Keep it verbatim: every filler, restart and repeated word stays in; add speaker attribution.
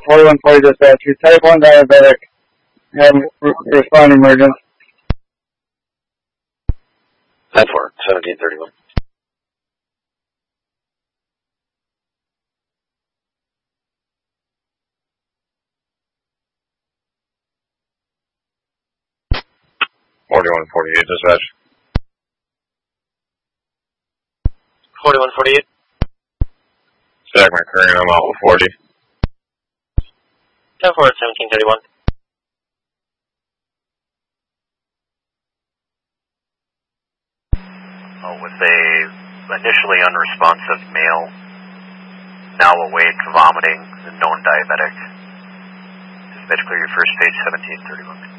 Speaker 1: forty-one forty dispatch. He's type one diabetic. Have re- respond emergent.
Speaker 2: ten four, seventeen thirty-one.
Speaker 3: forty-one forty-eight dispatch.
Speaker 2: forty-one forty-eight.
Speaker 3: Stack my current, I'm out with forty.
Speaker 2: ten four, seventeen thirty-one.
Speaker 4: Oh, with a initially unresponsive male, now awake, vomiting, and known diabetic. Dispatch clear your first stage, seventeen thirty-one.